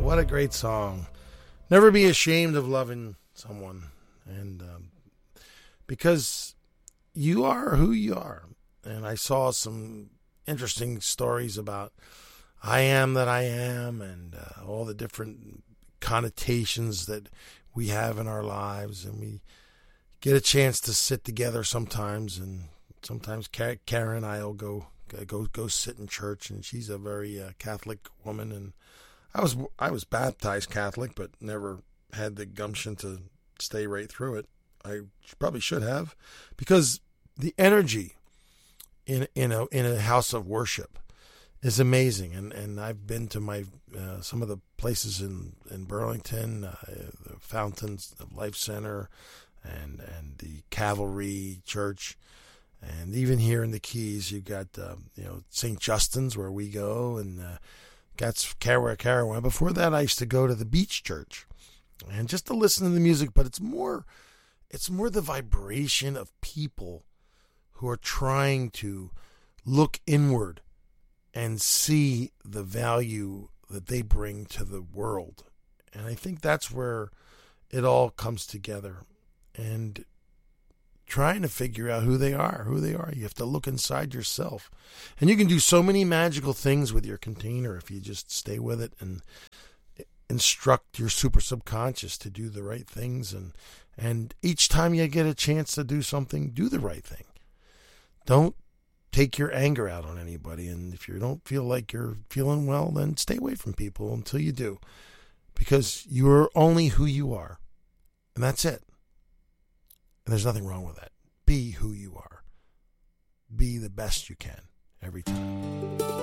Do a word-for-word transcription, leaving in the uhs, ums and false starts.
what a great song. Never be ashamed of loving someone. And um, because you are who you are. And I saw some interesting stories about I am that I am and uh, all the different connotations that we have in our lives. And we get a chance to sit together sometimes. And sometimes Karen and I will go go go sit in church. And she's a very uh, Catholic woman. And I was I was baptized Catholic, but never had the gumption to stay right through it. I probably should have, because the energy in in a in a house of worship is amazing. And and I've been to my uh, some of the places in in Burlington, uh, the Fountains of Life Center, and and the Calvary Church, and even here in the Keys, you've got uh, you know Saint Justin's where we go, and uh, That's Caraway, Caraway. Before that, I used to go to the Beach Church, and just to listen to the music. But it's more, it's more the vibration of people who are trying to look inward and see the value that they bring to the world. And I think that's where it all comes together. And trying to figure out who they are, who they are. You have to look inside yourself. And you can do so many magical things with your container if you just stay with it and instruct your super subconscious to do the right things. And, and each time you get a chance to do something, do the right thing. Don't take your anger out on anybody. And if you don't feel like you're feeling well, then stay away from people until you do. Because you're only who you are. And that's it. And there's nothing wrong with that. Be who you are. Be the best you can every time.